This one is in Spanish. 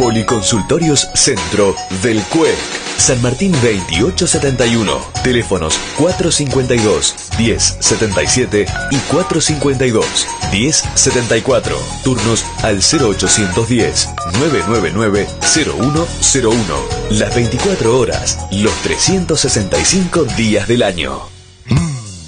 Policonsultorios Centro del CUEC. San Martín 2871. Teléfonos 452-1077 y 452-1074. Turnos al 0810-999-0101. Las 24 horas, los 365 días del año.